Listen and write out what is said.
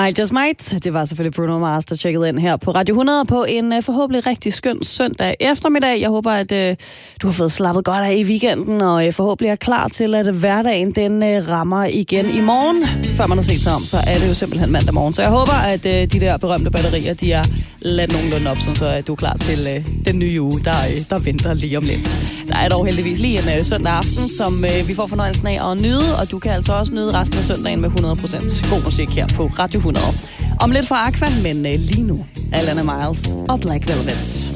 I Just Might. Det var selvfølgelig Bruno Mars, der tjekkede ind her på Radio 100 på en forhåbentlig rigtig skøn søndag eftermiddag. Jeg håber, at du har fået slappet godt af i weekenden, og forhåbentlig er klar til, at hverdagen den rammer igen i morgen. Før man har set sig om, så er det jo simpelthen mandag morgen. Så jeg håber, at de der berømte batterier, de er ladt nogenlunde op, så at du er klar til den nye uge, der venter lige om lidt. Der er dog heldigvis lige en søndag aften, som vi får fornøjelsen af at nyde, og du kan altså også nyde resten af søndagen med 100% god musik her på Radio 100. Om lidt fra Aqua, men lige nu, Alana Miles og Black Velvet.